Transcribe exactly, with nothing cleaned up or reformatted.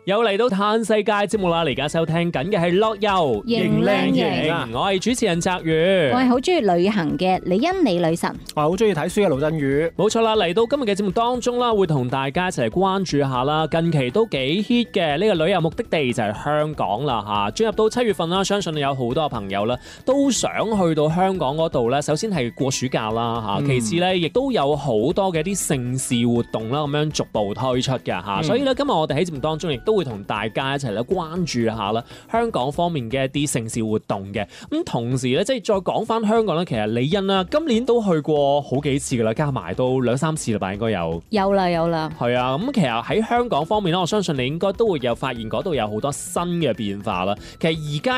又嚟到嘆世界節目啦！嚟家收聽緊嘅係樂遊型靚型， 我係主持人澤宇， 我係好中意旅行嘅李欣李女神， 我係好中意睇書嘅盧振宇。 冇錯啦！嚟到今日嘅節目當中啦，會同大家一齊嚟關注下啦。近期都幾 hit 嘅呢個旅遊目的地就係香港啦嚇。進入到七月份啦，相信有好多朋友啦都想去到香港嗰度咧。首先係過暑假啦嚇，嗯、其次咧亦都有好多嘅啲盛事活動啦，咁樣逐步推出嘅嚇。嗯、所以咧今日我哋喺節目當中亦都會同大家一齊咧關注下啦，香港方面嘅一啲盛事活動嘅。咁同時咧，即係再講翻香港咧，其實李欣啦，今年都去過好幾次噶啦，加埋都兩三次啦吧，應該有。 有啦有啦。 係啊，咁其實喺香港方面咧，我相信你應該都會有發現嗰度有好多新嘅變化啦。其實而家